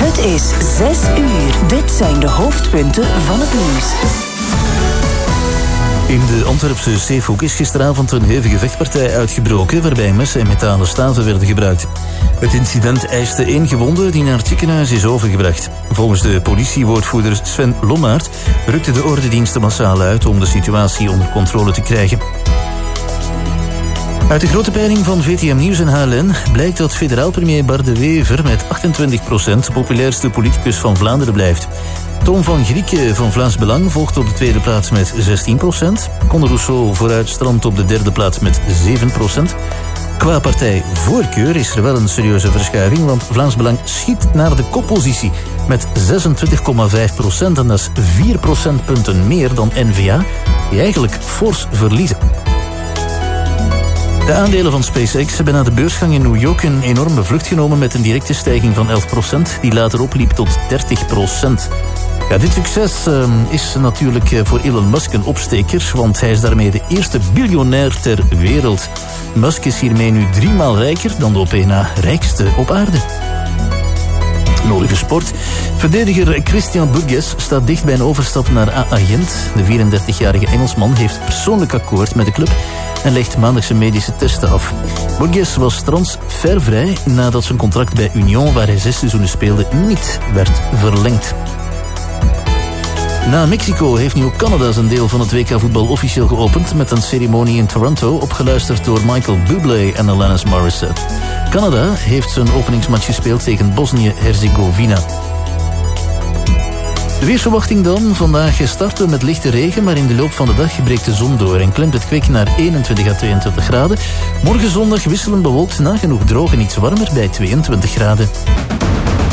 Het is 6 uur. Dit zijn de hoofdpunten van het nieuws. In de Antwerpse Zeehoek is gisteravond een hevige vechtpartij uitgebroken waarbij messen en metalen staven werden gebruikt. Het incident eiste 1 gewonde die naar het ziekenhuis is overgebracht. Volgens de politiewoordvoerder Sven Lommaert rukten de ordendiensten massaal uit om de situatie onder controle te krijgen. Uit de grote peiling van VTM Nieuws en HLN blijkt dat federaal premier Bart De Wever met 28% de populairste politicus van Vlaanderen blijft. Tom van Grieken van Vlaams Belang volgt op de tweede plaats met 16%. Conor Rousseau vooruit strandt op de derde plaats met 7%. Qua partijvoorkeur is er wel een serieuze verschuiving, want Vlaams Belang schiet naar de koppositie met 26,5%. En dat is 4 procentpunten meer dan N-VA, die eigenlijk fors verliezen. De aandelen van SpaceX hebben na de beursgang in New York een enorme vlucht genomen met een directe stijging van 11%, die later opliep tot 30%. Ja, dit succes is natuurlijk voor Elon Musk een opsteker, want hij is daarmee de eerste biljonair ter wereld. Musk is hiermee nu 3 maal rijker dan de op één na rijkste op aarde. Nodige sport. Verdediger Christian Burgess staat dicht bij een overstap naar AA Gent. De 34-jarige Engelsman heeft persoonlijk akkoord met de club en legt maandag zijn medische testen af. Burgess was transfervrij nadat zijn contract bij Union, waar hij 6 seizoenen speelde, niet werd verlengd. Na Mexico heeft nu ook Canada zijn deel van het WK-voetbal officieel geopend met een ceremonie in Toronto, opgeluisterd door Michael Bublé en Alanis Morissette. Canada heeft zijn openingsmatch gespeeld tegen Bosnië-Herzegovina. De weersverwachting dan. Vandaag starten we met lichte regen, maar in de loop van de dag breekt de zon door en klimt het kwik naar 21 à 22 graden. Morgen zondag wisselend bewolkt, nagenoeg droog en iets warmer bij 22 graden.